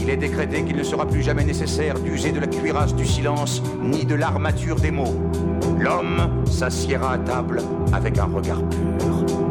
il est décrété qu'il ne sera plus jamais nécessaire d'user de la cuirasse du silence, ni de l'armature des mots. L'homme s'assiera à table avec un regard pur.